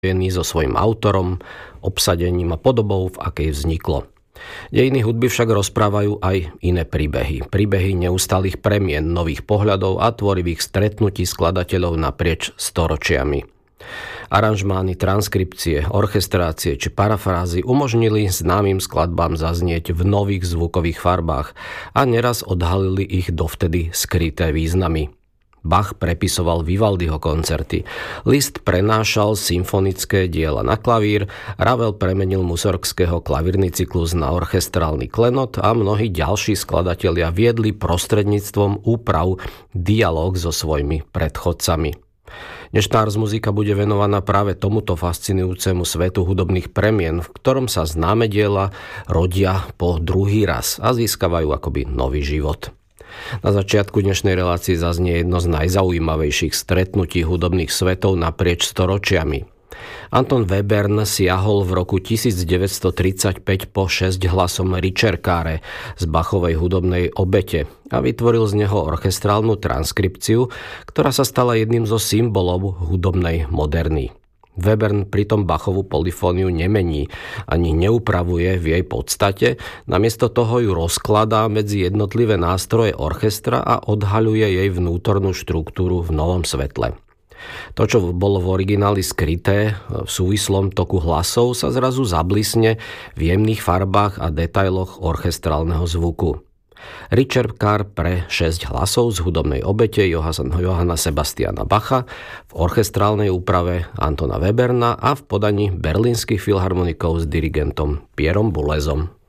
so svojím autorom, obsadením a podobou, v akej vzniklo. Dejiny hudby však rozprávajú aj iné príbehy. Príbehy neustálých premien, nových pohľadov a tvorivých stretnutí skladateľov naprieč storočiami. Aranžmány, transkripcie, orchestrácie či parafrázy umožnili známym skladbám zaznieť v nových zvukových farbách a neraz odhalili ich dovtedy skryté významy. Bach prepisoval Vivaldiho koncerty, Liszt prenášal symfonické diela na klavír, Ravel premenil Mussorgského klavírny cyklus na orchestrálny klenot a mnohí ďalší skladatelia viedli prostredníctvom úprav dialóg so svojimi predchodcami. Dnešná muzika bude venovaná práve tomuto fascinujúcemu svetu hudobných premien, v ktorom sa známe diela rodia po druhý raz a získavajú akoby nový život. Na začiatku dnešnej relácie zaznie jedno z najzaujímavejších stretnutí hudobných svetov naprieč storočiami. Anton Webern siahol v roku 1935 po 6 hlasom Ricercare z Bachovej hudobnej obete a vytvoril z neho orchestrálnu transkripciu, ktorá sa stala jedným zo symbolov hudobnej moderny. Webern pritom Bachovú polyfóniu nemení ani neupravuje v jej podstate, namiesto toho ju rozkladá medzi jednotlivé nástroje orchestra a odhaľuje jej vnútornú štruktúru v novom svetle. To, čo bolo v origináli skryté v súvislom toku hlasov, sa zrazu zablisne v jemných farbách a detailoch orchestrálneho zvuku. Ricercar pre 6 hlasov z hudobnej obete Johanna Sebastiana Bacha, v orchestrálnej úprave Antona Weberna a v podaní berlínskych filharmonikov s dirigentom Pierrom Boulezom.